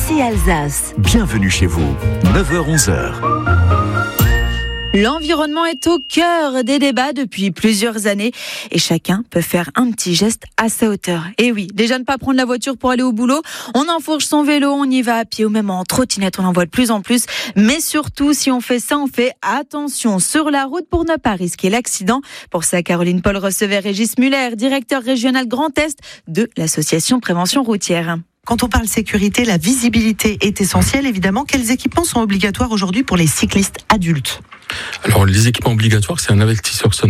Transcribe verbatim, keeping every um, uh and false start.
Ici Alsace. Bienvenue chez vous, neuf heures onze heures. L'environnement est au cœur des débats depuis plusieurs années et chacun peut faire un petit geste à sa hauteur. Et oui, déjà ne pas prendre la voiture pour aller au boulot, on enfourche son vélo, on y va à pied ou même en trottinette, on en voit de plus en plus. Mais surtout, si on fait ça, on fait attention sur la route pour ne pas risquer l'accident. Pour ça, Caroline Paul recevait Régis Muller, directeur régional Grand Est de l'association Prévention Routière. Quand on parle sécurité, la visibilité est essentielle, évidemment. Quels équipements sont obligatoires aujourd'hui pour les cyclistes adultes ? Alors, les équipements obligatoires, c'est un avertisseur sonore